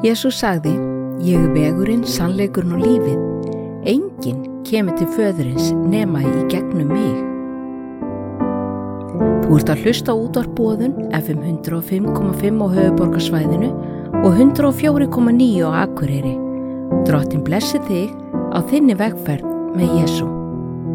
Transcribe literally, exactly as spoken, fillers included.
Jesús sagði: Ég er vegurinn, sannleikurinn og lífið. Enginn kemur til föðurins nema í gegnum mig. Þú ert að hlusta á útvarpsboðun F M hundrað og fimm komma fimm á höfuðborgarsvæðinu og hundrað og fjögur komma níu á Akureyri. Drottinn blessi þig á þinni vegferð með Jesú.